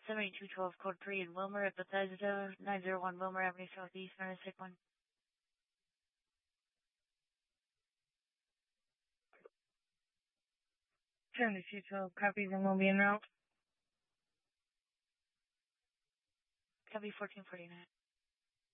7212, code 3 in Wilmer at Bethesda, 901 Wilmer Avenue Southeast, North 1. 7212, copies and will be en route. Copy 1449.